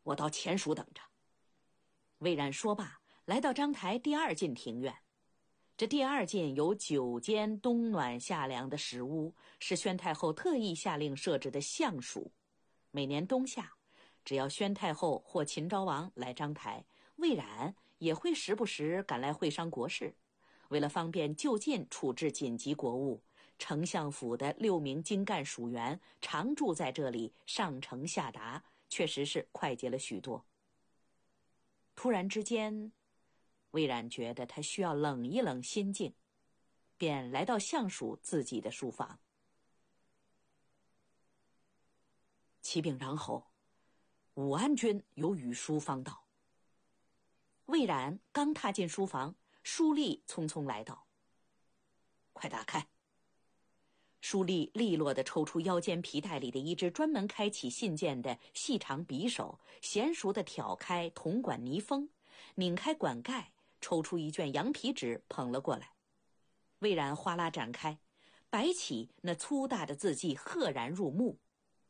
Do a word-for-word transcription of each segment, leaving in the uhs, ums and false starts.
我到前署等着。魏冉说罢，来到章台第二进庭院。这第二进有九间冬暖夏凉的石屋，是宣太后特意下令设置的相署。每年冬夏，只要宣太后或秦昭王来章台，魏冉也会时不时赶来会商国事。为了方便就近处置紧急国务，丞相府的六名精干署员常驻在这里上呈下达，确实是快捷了许多。突然之间，魏冉觉得他需要冷一冷心境，便来到相署自己的书房。启禀穰侯，武安君有语书方到。魏冉刚踏进书房，书吏匆匆来到。快打开。书吏利落地抽出腰间皮带里的一只专门开启信件的细长匕首，娴熟地挑开铜管泥封，拧开管盖，抽出一卷羊皮纸捧了过来。魏冉哗啦展开，白起那粗大的字迹赫然入目。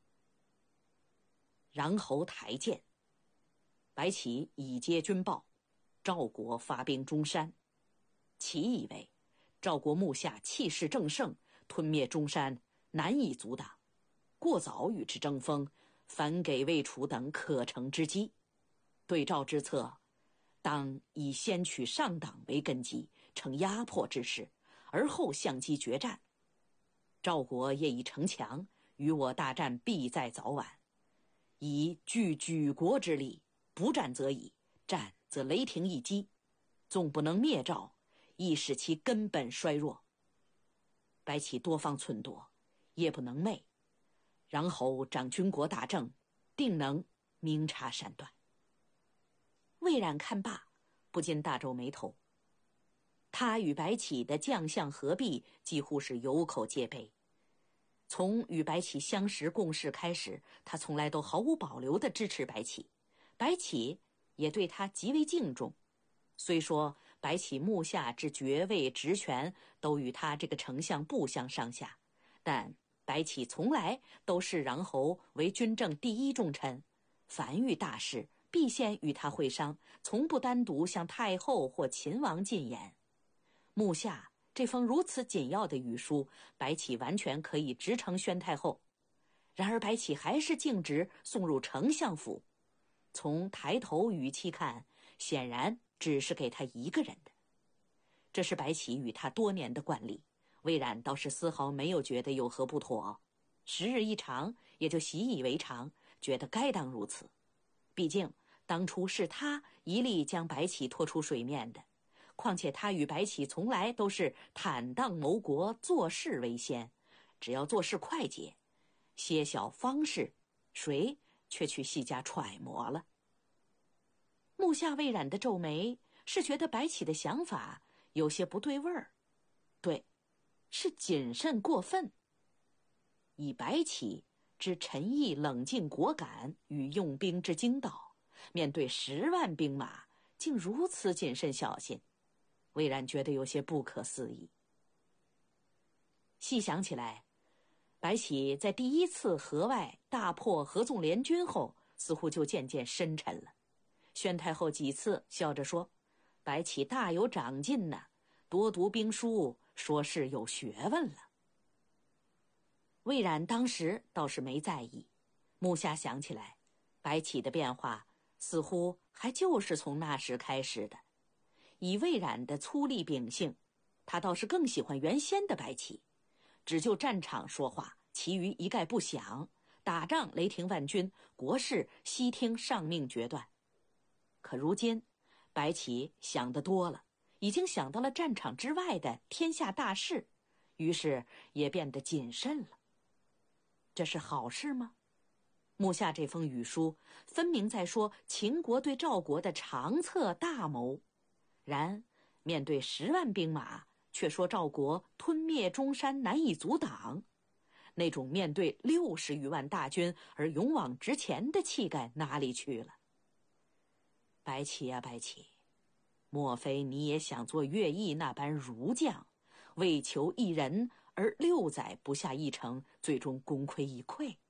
穰侯台谏，白起已接军报，赵国发兵中山。其以为赵国目下气势正盛，吞灭中山难以阻挡，过早与之争锋，反给魏楚等可乘之机。对赵之策，当以先取上党为根基，成压迫之势，而后相机决战。赵国业已城强，与我大战必在早晚。以据举国之力，不战则已，战则雷霆一击，纵不能灭赵，亦使其根本衰弱。白起多方忖度，夜不能寐。穰侯掌军国大政，定能明察善断。魏冉看罢，不禁大皱眉头。他与白起的将相合璧几乎是有口皆碑。从与白起相识共事开始，他从来都毫无保留地支持白起，白起也对他极为敬重。虽说白起目下之爵位职权都与他这个丞相不相上下，但白起从来都视穰侯为军政第一重臣，凡遇大事必先与他会商，从不单独向太后或秦王进言。目下这封如此紧要的语书，白起完全可以直呈宣太后，然而白起还是径直送入丞相府。从抬头语气看，显然只是给他一个人的。这是白起与他多年的惯例，魏冉倒是丝毫没有觉得有何不妥，时日一长，也就习以为常，觉得该当如此。毕竟当初是他一力将白起拖出水面的，况且他与白起从来都是坦荡谋国，做事为先，只要做事快捷，些小方式谁却去细加揣摩了。目下魏冉的皱眉，是觉得白起的想法有些不对味儿，对，是谨慎过分。以白起之沉毅冷静果敢与用兵之精到，面对十万兵马竟如此谨慎小心，魏冉觉得有些不可思议。细想起来，白起在第一次河外大破合纵联军后，似乎就渐渐深沉了。宣太后几次笑着说，白起大有长进呢，多读兵书，说是有学问了。魏冉当时倒是没在意，目下想起来，白起的变化似乎还就是从那时开始的。以魏冉的粗粝秉性，他倒是更喜欢原先的白起，只就战场说话，其余一概不想，打仗雷霆万钧，国事悉听上命决断。可如今白起想得多了，已经想到了战场之外的天下大事，于是也变得谨慎了。这是好事吗？目下这封语书分明在说秦国对赵国的长策大谋，然面对十万兵马，却说赵国吞灭中山难以阻挡，那种面对六十余万大军而勇往直前的气概哪里去了？白起啊白起，莫非你也想做乐毅那般儒将，为求一人而六载不下一城，最终功亏一篑？